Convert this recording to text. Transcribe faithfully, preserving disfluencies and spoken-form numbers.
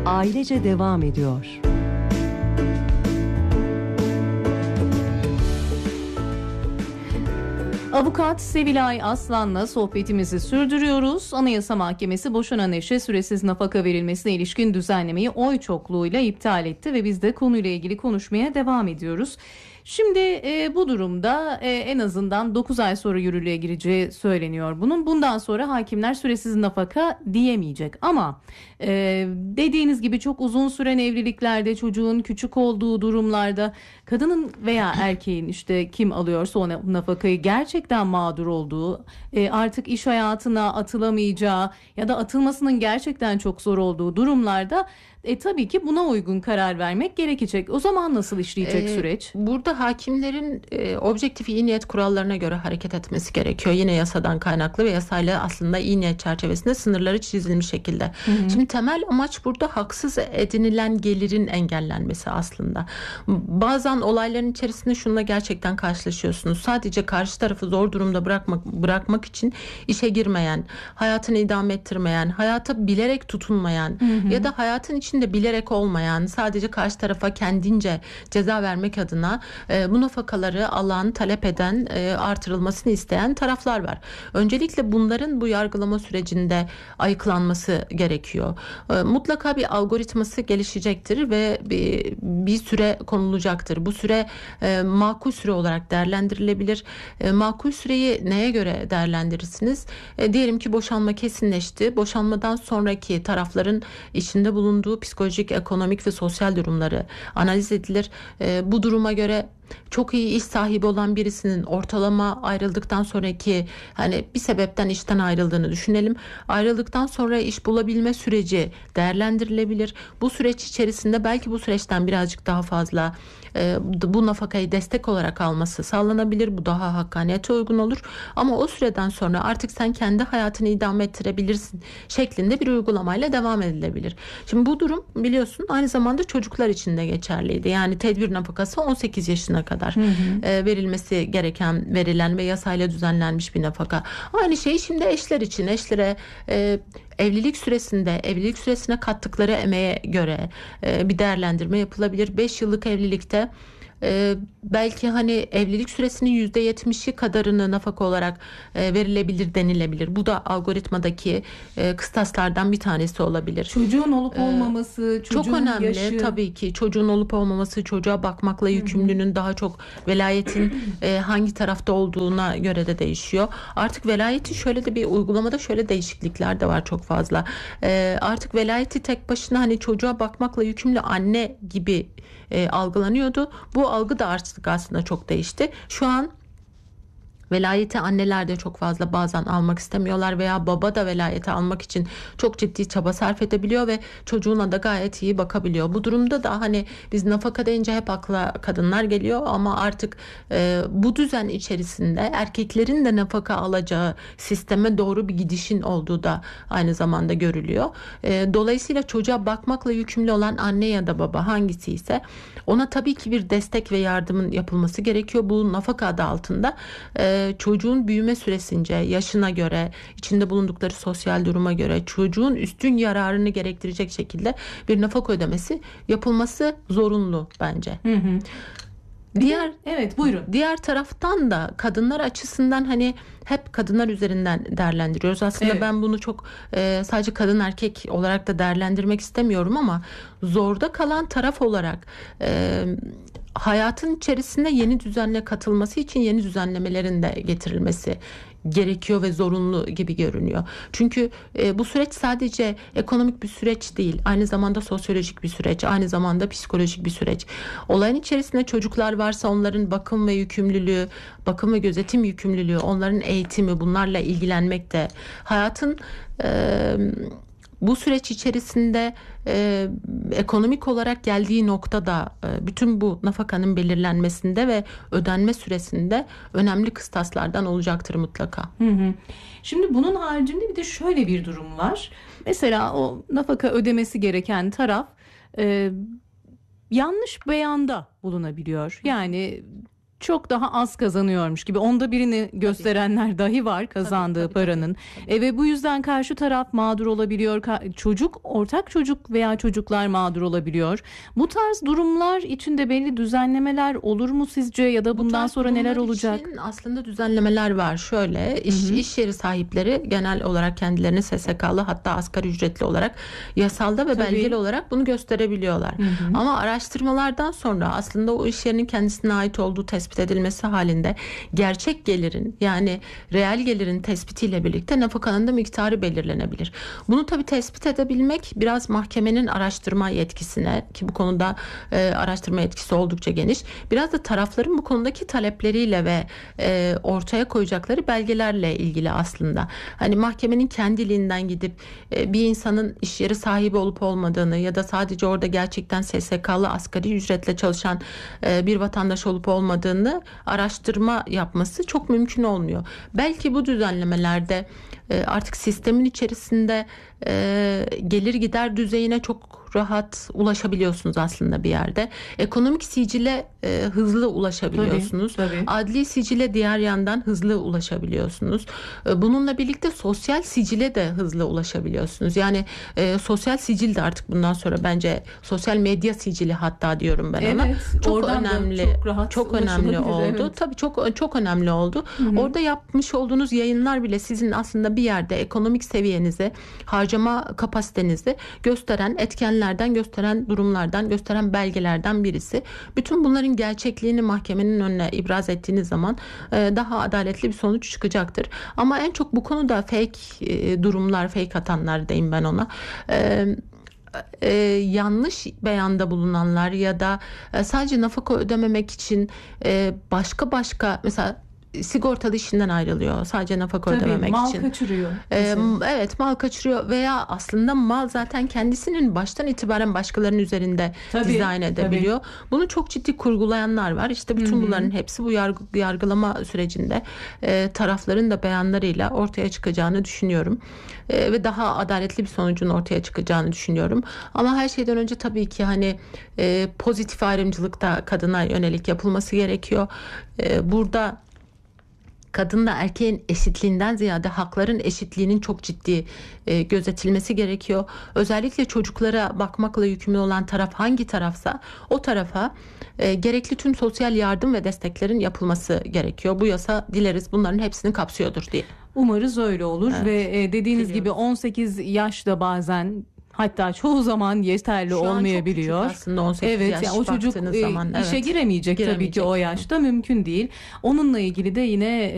ailece devam ediyor. Avukat Sevilay Aslan'la sohbetimizi sürdürüyoruz. Anayasa Mahkemesi boşanan eşe süresiz nafaka verilmesine ilişkin düzenlemeyi oy çokluğuyla iptal etti ve biz de konuyla ilgili konuşmaya devam ediyoruz. Şimdi e, bu durumda e, en azından dokuz ay sonra yürürlüğe gireceği söyleniyor bunun. Bundan sonra hakimler süresiz nafaka diyemeyecek. Ama e, dediğiniz gibi çok uzun süren evliliklerde, çocuğun küçük olduğu durumlarda kadının veya erkeğin işte kim alıyorsa o nafakayı gerçekten mağdur olduğu, e, artık iş hayatına atılamayacağı ya da atılmasının gerçekten çok zor olduğu durumlarda E tabii ki buna uygun karar vermek gerekecek. O zaman nasıl işleyecek ee, süreç? Burada hakimlerin e, objektif iyi niyet kurallarına göre hareket etmesi gerekiyor. Yine yasadan kaynaklı ve yasayla aslında iyi niyet çerçevesinde sınırları çizilmiş şekilde. Hı hı. Şimdi temel amaç burada haksız edinilen gelirin engellenmesi aslında. Bazen olayların içerisinde şununla gerçekten karşılaşıyorsunuz. Sadece karşı tarafı zor durumda bırakmak bırakmak için işe girmeyen, hayatını idame ettirmeyen, hayata bilerek tutunmayan hı hı. ya da hayatın içinde de bilerek olmayan, sadece karşı tarafa kendince ceza vermek adına e, bu nafakaları alan, talep eden, e, artırılmasını isteyen taraflar var. Öncelikle bunların bu yargılama sürecinde ayıklanması gerekiyor. E, mutlaka bir algoritması gelişecektir ve bir, bir süre konulacaktır. Bu süre e, makul süre olarak değerlendirilebilir. E, makul süreyi neye göre değerlendirirsiniz? E, diyelim ki boşanma kesinleşti. Boşanmadan sonraki tarafların içinde bulunduğu psikolojik, ekonomik ve sosyal durumları analiz edilir. E, bu duruma göre çok iyi iş sahibi olan birisinin ortalama ayrıldıktan sonraki hani bir sebepten işten ayrıldığını düşünelim. Ayrıldıktan sonra iş bulabilme süreci değerlendirilebilir. Bu süreç içerisinde belki bu süreçten birazcık daha fazla e, bu nafakayı destek olarak alması sağlanabilir. Bu daha hakkaniyete uygun olur. Ama o süreden sonra artık sen kendi hayatını idame ettirebilirsin şeklinde bir uygulamayla devam edilebilir. Şimdi bu durum biliyorsun aynı zamanda çocuklar için de geçerliydi. Yani tedbir nafakası on sekiz yaşına kadar hı hı. E, verilmesi gereken, verilen ve yasayla düzenlenmiş bir nafaka. Aynı şey şimdi eşler için. Eşlere e, evlilik süresinde, evlilik süresine kattıkları emeğe göre e, bir değerlendirme yapılabilir. beş yıllık evlilikte Ee, belki hani evlilik süresinin yüzde yetmişi kadarını nafaka olarak e, verilebilir denilebilir. Bu da algoritmadaki e, kıstaslardan bir tanesi olabilir. Çocuğun olup olmaması, ee, çocuğun çok önemli yaşı. Tabii ki çocuğun olup olmaması, çocuğa bakmakla yükümlünün daha çok velayetin e, hangi tarafta olduğuna göre de değişiyor. Artık velayeti şöyle de bir uygulamada şöyle değişiklikler de var çok fazla. E, artık velayeti tek başına hani çocuğa bakmakla yükümlü anne gibi e, algılanıyordu. Bu algı da artık aslında çok değişti. Şu an velayeti anneler de çok fazla bazen almak istemiyorlar veya baba da velayeti almak için çok ciddi çaba sarf edebiliyor ve çocuğuna da gayet iyi bakabiliyor. Bu durumda da hani biz nafaka deyince hep akla kadınlar geliyor ama artık e, bu düzen içerisinde erkeklerin de nafaka alacağı sisteme doğru bir gidişin olduğu da aynı zamanda görülüyor. E, dolayısıyla çocuğa bakmakla yükümlü olan anne ya da baba hangisi ise ona tabii ki bir destek ve yardımın yapılması gerekiyor. Bu nafaka adı altında e, çocuğun büyüme süresince, yaşına göre, içinde bulundukları sosyal duruma göre çocuğun üstün yararını gerektirecek şekilde bir nafaka ödemesi yapılması zorunlu bence. Hı hı. Diğer evet buyurun. Diğer taraftan da kadınlar açısından hani hep kadınlar üzerinden değerlendiriyoruz. Aslında evet. Ben bunu çok e, sadece kadın erkek olarak da değerlendirmek istemiyorum ama zorda kalan taraf olarak e, hayatın içerisinde yeni düzenle katılması için yeni düzenlemelerin de getirilmesi gerekiyor ve zorunlu gibi görünüyor. Çünkü e, bu süreç sadece ekonomik bir süreç değil. Aynı zamanda sosyolojik bir süreç. Aynı zamanda psikolojik bir süreç. Olayın içerisinde çocuklar varsa onların bakım ve yükümlülüğü, bakım ve gözetim yükümlülüğü, onların eğitimi, bunlarla ilgilenmek de hayatın e, bu süreç içerisinde e, ekonomik olarak geldiği noktada e, bütün bu nafakanın belirlenmesinde ve ödenme süresinde önemli kıstaslardan olacaktır mutlaka. Hı hı. Şimdi bunun haricinde bir de şöyle bir durum var. Mesela o nafaka ödemesi gereken taraf e, yanlış beyanda bulunabiliyor. Yani çok daha az kazanıyormuş gibi, onda birini gösterenler dahi var kazandığı Tabii, tabii, paranın. tabii, tabii. E, ve bu yüzden karşı taraf mağdur olabiliyor. Ka- çocuk, ortak çocuk veya çocuklar mağdur olabiliyor. Bu tarz durumlar içinde belli düzenlemeler olur mu sizce, ya da Bu bundan tarz sonra neler durumlar olacak? için aslında düzenlemeler var. Şöyle, iş, Hı hı. iş yeri sahipleri genel olarak kendilerini S S K'lı, hatta asgari ücretli olarak, yasalda ve Tabii. belgeli olarak bunu gösterebiliyorlar. Hı hı. Ama araştırmalardan sonra aslında o iş yerinin kendisine ait olduğu tespit edilmesi halinde gerçek gelirin, yani reel gelirin tespitiyle birlikte nafakanın da miktarı belirlenebilir. Bunu tabii tespit edebilmek biraz mahkemenin araştırma yetkisine, ki bu konuda e, araştırma yetkisi oldukça geniş, biraz da tarafların bu konudaki talepleriyle ve e, ortaya koyacakları belgelerle ilgili aslında. Hani mahkemenin kendiliğinden gidip e, bir insanın iş yeri sahibi olup olmadığını ya da sadece orada gerçekten S S K'lı asgari ücretle çalışan e, bir vatandaş olup olmadığını araştırma yapması çok mümkün olmuyor. Belki bu düzenlemelerde e, artık sistemin içerisinde e, gelir gider düzeyine çok rahat ulaşabiliyorsunuz aslında bir yerde. Ekonomik sicile e, hızlı ulaşabiliyorsunuz. Tabii, tabii. Adli sicile diğer yandan hızlı ulaşabiliyorsunuz. E, bununla birlikte sosyal sicile de hızlı ulaşabiliyorsunuz. Yani e, sosyal sicil de artık bundan sonra bence sosyal medya sicili hatta diyorum ben ona. Evet, Çok oradan da önemli. çok rahat Çok önemli ulaşılabilir, oldu. evet. Tabii çok çok önemli oldu. Hı hı. Orada yapmış olduğunuz yayınlar bile sizin aslında bir yerde ekonomik seviyenizi, harcama kapasitenizi gösteren etkenlerden, gösteren durumlardan, gösteren belgelerden birisi. Bütün bunların gerçekliğini mahkemenin önüne ibraz ettiğiniz zaman e, daha adaletli bir sonuç çıkacaktır. Ama en çok bu konuda fake e, durumlar, fake atanlar diyeyim ben ona. E, e, yanlış beyanda bulunanlar ya da e, sadece nafaka ödememek için e, başka başka, mesela sigortalı işinden ayrılıyor sadece nafaka Tabii, ödememek mal için. kaçırıyor. Ee, mesela. evet, mal kaçırıyor veya aslında mal zaten kendisinin baştan itibaren başkalarının üzerinde Tabii, dizayn edebiliyor. Bunu çok ciddi kurgulayanlar var. İşte bütün Hı hı. bunların hepsi bu yargı, yargılama sürecinde e, tarafların da beyanlarıyla ortaya çıkacağını düşünüyorum. E, ve daha adaletli bir sonucun ortaya çıkacağını düşünüyorum. Ama her şeyden önce tabii ki hani e, pozitif ayrımcılık da kadına yönelik yapılması gerekiyor. E, burada kadınla erkeğin eşitliğinden ziyade hakların eşitliğinin çok ciddi e, gözetilmesi gerekiyor. Özellikle çocuklara bakmakla yükümlü olan taraf hangi tarafsa o tarafa e, gerekli tüm sosyal yardım ve desteklerin yapılması gerekiyor. Bu yasa dileriz bunların hepsini kapsıyordur diye. Umarız öyle olur. Evet. Ve e, dediğiniz Biliyoruz. gibi on sekiz yaşta bazen, hatta çoğu zaman yeterli Şu an çok olmayabiliyor. küçük aslında on sekiz Evet, yaş yani o çocuk baktığınız e, zaman, işe evet. giremeyecek tabii ki Giremeyecek. o yaşta, mümkün değil. Onunla ilgili de yine